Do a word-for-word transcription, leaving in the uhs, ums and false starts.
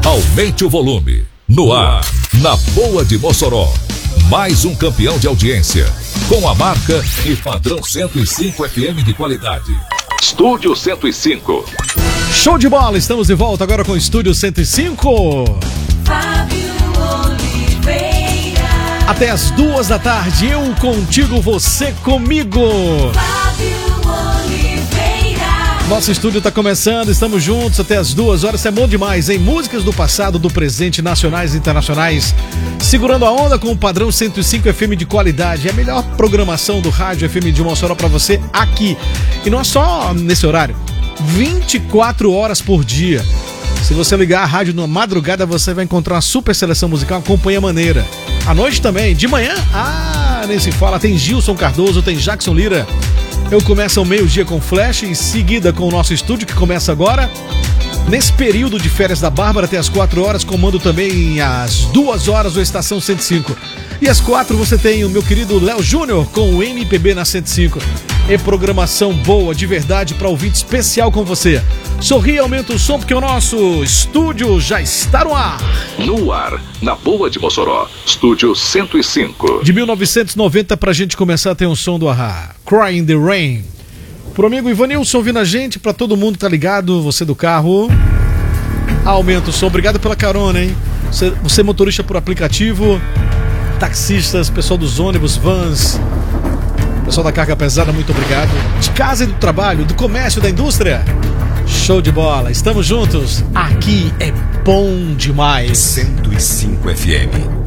Aumente o volume. No ar, na Boa de Mossoró. Mais um campeão de audiência. Com a marca e padrão cento e cinco F M de qualidade. Estúdio cento e cinco. Show de bola, estamos de volta agora com o Estúdio cento e cinco. Fábio Oliveira. Até as duas da tarde, eu contigo, você comigo. Fábio Oliveira. Nosso estúdio está começando, estamos juntos até as duas horas, é bom demais, hein? Músicas do passado, do presente, nacionais e internacionais, segurando a onda com o padrão cento e cinco F M de qualidade. É a melhor programação do rádio F M de Mossoró para você aqui. E não é só nesse horário, vinte e quatro horas por dia. Se você ligar a rádio na madrugada, você vai encontrar uma super seleção musical, uma companhia maneira. À noite também, de manhã, ah, nem se fala, tem Gilson Cardoso, tem Jackson Lira. Eu começo ao meio-dia com Flash, em seguida com o nosso estúdio, que começa agora. Nesse período de férias da Bárbara, até as quatro horas, comando também às duas horas do Estação cento e cinco. E às quatro você tem o meu querido Léo Júnior com o M P B na cento e cinco. É programação boa, de verdade, para ouvinte especial com você. Sorri e aumenta o som, porque o nosso estúdio já está no ar. No ar, na Boa de Mossoró. Estúdio cento e cinco. De mil novecentos e noventa, pra gente começar a ter um som do Ahá. Cry in the Rain. Pro amigo Ivanilson ouvindo a gente, pra todo mundo que tá ligado, você do carro, aumenta o som. Obrigado pela carona, hein? Você, você motorista por aplicativo, taxistas, pessoal dos ônibus, vans, pessoal da carga pesada, muito obrigado. De casa e do trabalho, do comércio, da indústria. Show de bola, estamos juntos. Aqui é bom demais. cento e cinco F M.